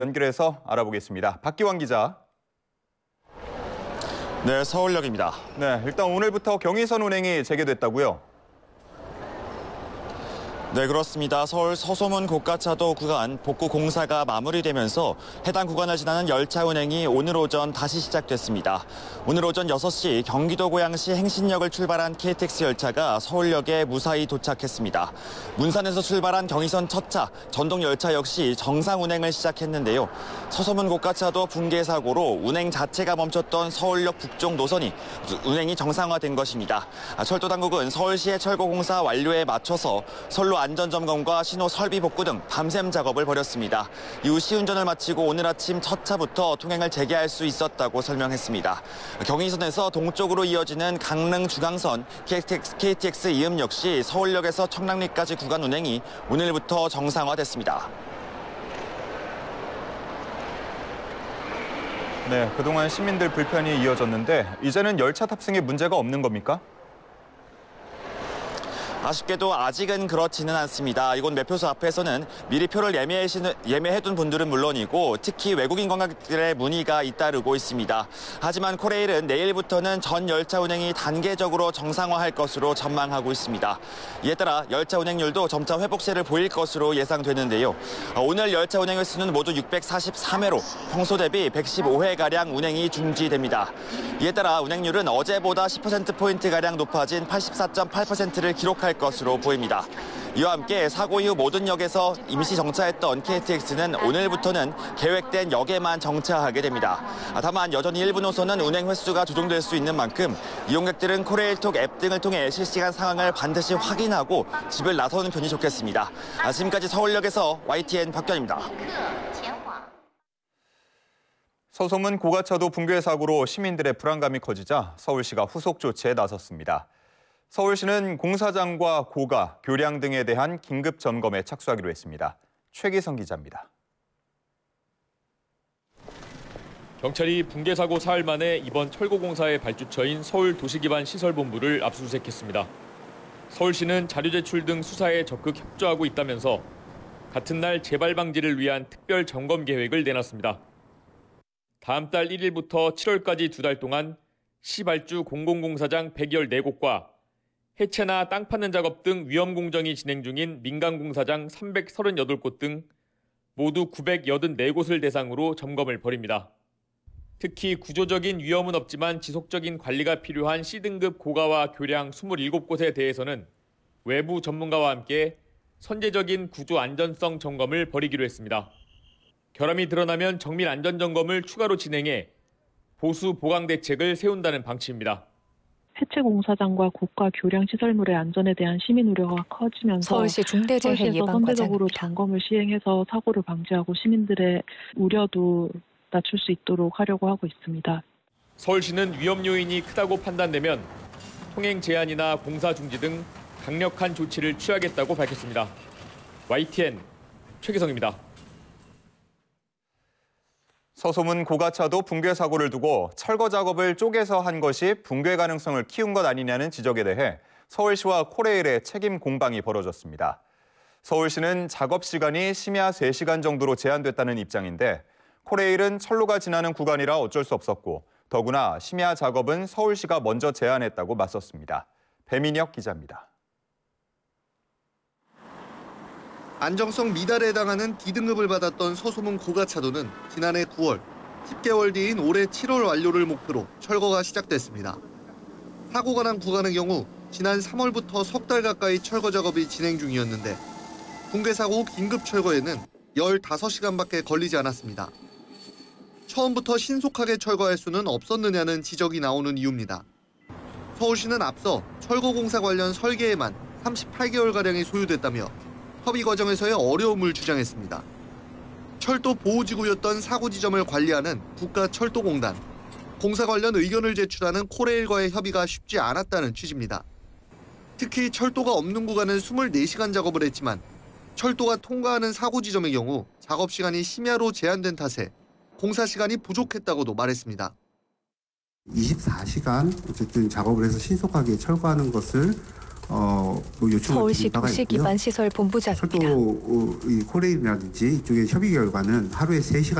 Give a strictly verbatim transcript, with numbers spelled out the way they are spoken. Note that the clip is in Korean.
연결해서 알아보겠습니다. 박기환 기자. 네, 서울역입니다. 네, 일단 오늘부터 경의선 운행이 재개됐다고요? 네, 그렇습니다. 서울 서소문 고가차도 구간 복구 공사가 마무리되면서 해당 구간을 지나는 열차 운행이 오늘 오전 다시 시작됐습니다. 오늘 오전 여섯 시 경기도 고양시 행신역을 출발한 케이티엑스 열차가 서울역에 무사히 도착했습니다. 문산에서 출발한 경의선 첫 차 전동 열차 역시 정상 운행을 시작했는데요. 서소문 고가차도 붕괴 사고로 운행 자체가 멈췄던 서울역 북쪽 노선이 운행이 정상화된 것입니다. 철도 당국은 서울시의 철거 공사 완료에 맞춰서 선로 안전점검과 신호 설비 복구 등 밤샘 작업을 벌였습니다. 이후 시운전을 마치고 오늘 아침 첫 차부터 통행을 재개할 수 있었다고 설명했습니다. 경의선에서 동쪽으로 이어지는 강릉 중앙선 케이티엑스, 케이티엑스 이음 역시 서울역에서 청량리까지 구간 운행이 오늘부터 정상화됐습니다. 네, 그동안 시민들 불편이 이어졌는데 이제는 열차 탑승에 문제가 없는 겁니까? 아쉽게도 아직은 그렇지는 않습니다. 이곳 매표소 앞에서는 미리 표를 예매해둔 분들은 물론이고 특히 외국인 관광객들의 문의가 잇따르고 있습니다. 하지만 코레일은 내일부터는 전 열차 운행이 단계적으로 정상화할 것으로 전망하고 있습니다. 이에 따라 열차 운행률도 점차 회복세를 보일 것으로 예상되는데요. 오늘 열차 운행 횟수는 모두 육백사십삼 회로 평소 대비 백십오 회가량 운행이 중지됩니다. 이에 따라 운행률은 어제보다 십 퍼센트포인트가량 높아진 팔십사 점 팔 퍼센트를 기록할 것으로 보입니다. 이와 함께 사고 이후 모든 역에서 임시 정차했던 케이티엑스는 오늘부터는 계획된 역에만 정차하게 됩니다. 다만 여전히 일부 노선은 운행 횟수가 조정될 수 있는 만큼 이용객들은 코레일톡 앱 등을 통해 실시간 상황을 반드시 확인하고 집을 나서는 편이 좋겠습니다. 지금까지 서울역에서 와이티엔 박견입니다. 서소문 고가차도 붕괴 사고로 시민들의 불안감이 커지자 서울시가 후속 조치에 나섰습니다. 서울시는 공사장과 고가, 교량 등에 대한 긴급 점검에 착수하기로 했습니다. 최기성 기자입니다. 경찰이 붕괴 사고 사흘 만에 이번 철거 공사의 발주처인 서울도시기반시설본부를 압수수색했습니다. 서울시는 자료 제출 등 수사에 적극 협조하고 있다면서 같은 날 재발 방지를 위한 특별 점검 계획을 내놨습니다. 다음 달 일 일부터 칠월까지 두 달 동안 시 발주 공공공사장 백십사 곳과 해체나 땅 파는 작업 등 위험 공정이 진행 중인 민간 공사장 삼백삼십팔 곳 등 모두 구백팔십사 곳을 대상으로 점검을 벌입니다. 특히 구조적인 위험은 없지만 지속적인 관리가 필요한 C등급 고가와 교량 이십칠 곳에 대해서는 외부 전문가와 함께 선제적인 구조 안전성 점검을 벌이기로 했습니다. 결함이 드러나면 정밀 안전 점검을 추가로 진행해 보수 보강 대책을 세운다는 방침입니다. 해체 공사장과 고가 교량 시설물의 안전에 대한 시민 우려가 커지면서 서울시 중대재해 예방과장입니다. 선제적으로 점검을 시행해서 사고를 방지하고 시민들의 우려도 낮출 수 있도록 하려고 하고 있습니다. 서울시는 위험 요인이 크다고 판단되면 통행 제한이나 공사 중지 등 강력한 조치를 취하겠다고 밝혔습니다. 와이티엔 최기성입니다. 서소문 고가차도 붕괴 사고를 두고 철거 작업을 쪼개서 한 것이 붕괴 가능성을 키운 것 아니냐는 지적에 대해 서울시와 코레일의 책임 공방이 벌어졌습니다. 서울시는 작업 시간이 심야 세 시간 정도로 제한됐다는 입장인데 코레일은 철로가 지나는 구간이라 어쩔 수 없었고 더구나 심야 작업은 서울시가 먼저 제안했다고 맞섰습니다. 배민혁 기자입니다. 안정성 미달에 해당하는 D등급을 받았던 서소문 고가차도는 지난해 구월, 십 개월 뒤인 올해 칠월 완료를 목표로 철거가 시작됐습니다. 사고가 난 구간의 경우 지난 삼월부터 석 달 가까이 철거 작업이 진행 중이었는데 붕괴 사고 후 긴급 철거에는 열다섯 시간밖에 걸리지 않았습니다. 처음부터 신속하게 철거할 수는 없었느냐는 지적이 나오는 이유입니다. 서울시는 앞서 철거 공사 관련 설계에만 삼십팔 개월가량이 소요됐다며 협의 과정에서의 어려움을 주장했습니다. 철도 보호지구였던 사고 지점을 관리하는 국가철도공단, 공사 관련 의견을 제출하는 코레일과의 협의가 쉽지 않았다는 취지입니다. 특히 철도가 없는 구간은 이십사 시간 작업을 했지만 철도가 통과하는 사고 지점의 경우 작업 시간이 심야로 제한된 탓에 공사 시간이 부족했다고도 말했습니다. 이십사 시간 어쨌든 작업을 해서 신속하게 철거하는 것을 어, 그 요청을 서울시 드린 바가 있고요. 도시기반시설 본부장입니다. 철도 어, 이 코레일이라든지 이쪽의 협의 결과는 하루에 세 시간